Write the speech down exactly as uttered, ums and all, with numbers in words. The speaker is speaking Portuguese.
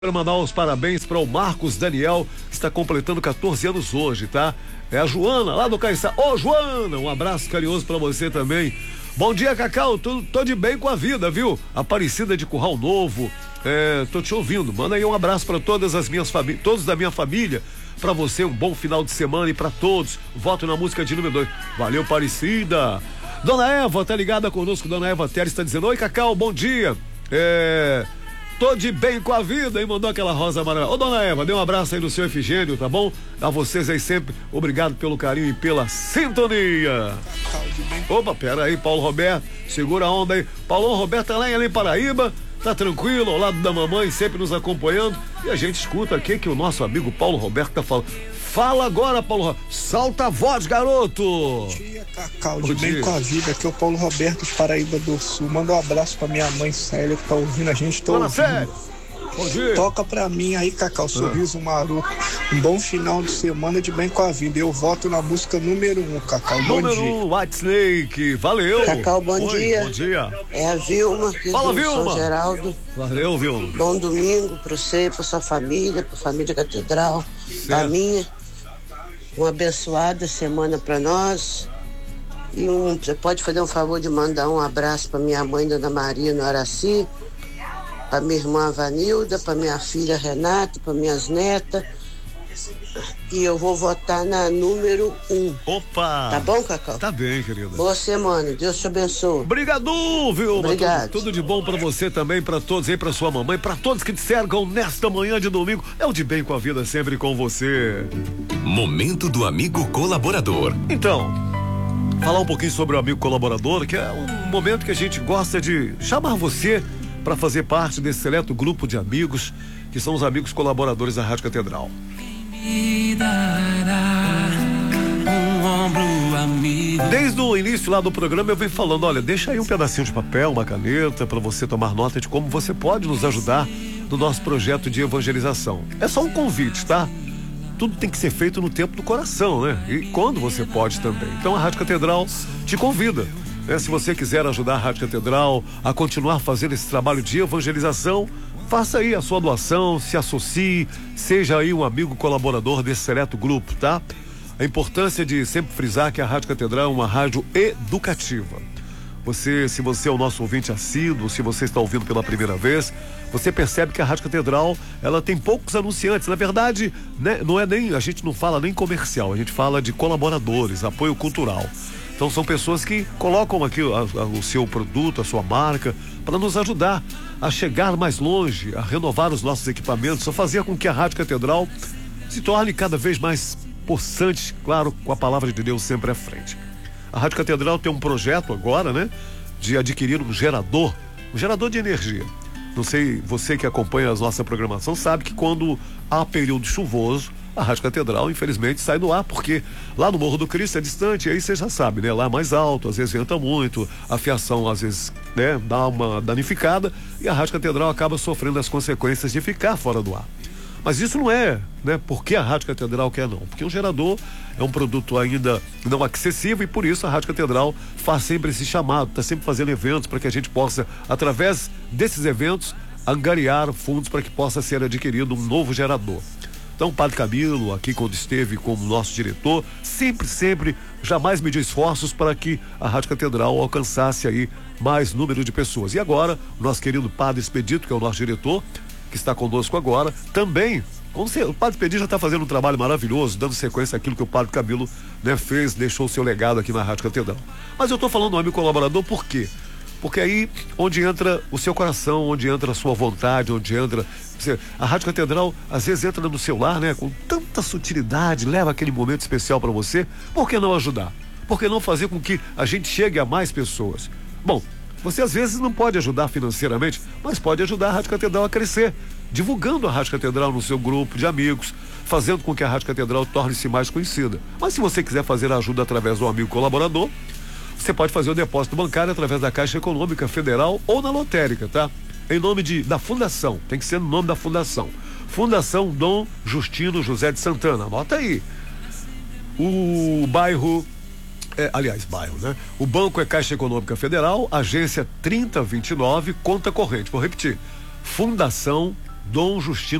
Quero mandar os parabéns para o Marcos Daniel, que está completando quatorze anos hoje, tá? É a Joana, lá do Caiçá. Ô, Joana, um abraço carinhoso para você também. Bom dia, Cacau, tô, tô de bem com a vida, viu? Aparecida de Curral Novo, é, tô te ouvindo. Manda aí um abraço para todas as minhas famílias, todos da minha família. Para você, um bom final de semana e para todos. Voto na música de número dois. Valeu, Aparecida. Dona Eva, tá ligada conosco? Dona Eva Teres está dizendo: oi, Cacau, bom dia. É... Tô de bem com a vida, e mandou aquela rosa amarela. Ô, Dona Eva, dê um abraço aí no seu Efigênio, tá bom? A vocês aí sempre, obrigado pelo carinho e pela sintonia. Opa, pera aí, Paulo Roberto, segura a onda aí. Paulo Roberto tá lá em Além Paraíba, tá tranquilo, ao lado da mamãe, sempre nos acompanhando. E a gente escuta aqui que o nosso amigo Paulo Roberto tá falando. Fala agora, Paulo Roberto. Solta a voz, garoto. Bom dia, Cacau, de bem com a vida. Aqui é o Paulo Roberto de Paraíba do Sul. Manda um abraço pra minha mãe Célia, que tá ouvindo a gente. Tô Fala ouvindo. sério. Bom dia. Toca pra mim aí, Cacau, Sorriso ah. Maroto. Um bom final de semana de bem com a vida. Eu voto na música número um, Cacau. Bom número dia. um, White Snake. Valeu. Cacau, bom Oi, dia. Bom dia. É a Vilma aqui Fala, do Vilma. São Geraldo. Valeu, Vilma. Bom domingo pra você, pra sua família, pra família Catedral, pra minha. Uma abençoada semana para nós. E um, você pode fazer um favor de mandar um abraço para minha mãe, Dona Maria, no Araci, para minha irmã Vanilda, para minha filha Renata, para minhas netas. E eu vou votar na número um. Opa! Tá bom, Cacau? Tá bem, querida. Boa semana, Deus te abençoe. Obrigado, viu? Obrigado. Tudo, tudo de bom pra você também, pra todos aí, pra sua mamãe, pra todos que te cercam nesta manhã de domingo. É o de bem com a vida sempre com você. Momento do amigo colaborador. Então, falar um pouquinho sobre o amigo colaborador, que é um momento que a gente gosta de chamar você pra fazer parte desse seleto grupo de amigos, que são os amigos colaboradores da Rádio Catedral. Desde o início lá do programa eu venho falando, olha, deixa aí um pedacinho de papel, uma caneta, para você tomar nota de como você pode nos ajudar no nosso projeto de evangelização. É só um convite, tá? Tudo tem que ser feito no tempo do coração, né? E quando você pode também. Então a Rádio Catedral te convida, né? Se você quiser ajudar a Rádio Catedral a continuar fazendo esse trabalho de evangelização, faça aí a sua doação, se associe, seja aí um amigo colaborador desse seleto grupo, tá? A importância de sempre frisar que a Rádio Catedral é uma rádio educativa. Você, se você é o nosso ouvinte assíduo, se você está ouvindo pela primeira vez, você percebe que a Rádio Catedral, ela tem poucos anunciantes. Na verdade, né, não é nem, a gente não fala nem comercial, a gente fala de colaboradores, apoio cultural. Então são pessoas que colocam aqui a, a, o seu produto, a sua marca, para nos ajudar a chegar mais longe, a renovar os nossos equipamentos, a fazer com que a Rádio Catedral se torne cada vez mais possante, claro, com a palavra de Deus sempre à frente. A Rádio Catedral tem um projeto agora, né, de adquirir um gerador, um gerador de energia. Não sei, você que acompanha a nossa programação sabe que quando há período chuvoso, a Rádio Catedral, infelizmente, sai do ar, porque lá no Morro do Cristo é distante, aí você já sabe, né? Lá é mais alto, às vezes venta muito, a fiação às vezes, né, dá uma danificada e a Rádio Catedral acaba sofrendo as consequências de ficar fora do ar. Mas isso não é, né? Por que a Rádio Catedral quer não? Porque o gerador é um produto ainda não acessível e por isso a Rádio Catedral faz sempre esse chamado, está sempre fazendo eventos para que a gente possa, através desses eventos, angariar fundos para que possa ser adquirido um novo gerador. Então, o Padre Camilo, aqui quando esteve como nosso diretor, sempre, sempre, jamais mediu esforços para que a Rádio Catedral alcançasse aí mais número de pessoas. E agora, o nosso querido Padre Expedito, que é o nosso diretor, que está conosco agora, também, o Padre Expedito já está fazendo um trabalho maravilhoso, dando sequência àquilo que o Padre Camilo, né, fez, deixou o seu legado aqui na Rádio Catedral. Mas eu estou falando do amigo colaborador por quê? Porque aí onde entra o seu coração, onde entra a sua vontade, onde entra... A Rádio Catedral às vezes entra no seu lar, né? Com tanta sutilidade, leva aquele momento especial para você. Por que não ajudar? Por que não fazer com que a gente chegue a mais pessoas? Bom, você às vezes não pode ajudar financeiramente, mas pode ajudar a Rádio Catedral a crescer, divulgando a Rádio Catedral no seu grupo de amigos, fazendo com que a Rádio Catedral torne-se mais conhecida. Mas se você quiser fazer a ajuda através do amigo colaborador, você pode fazer o depósito bancário através da Caixa Econômica Federal ou na lotérica, tá? Em nome de, da fundação, tem que ser no nome da fundação. Fundação Dom Justino José de Santana, anota aí. O bairro, é, aliás, bairro, né? O banco é Caixa Econômica Federal, agência trinta vinte e nove, conta corrente. Vou repetir. Fundação Dom Justino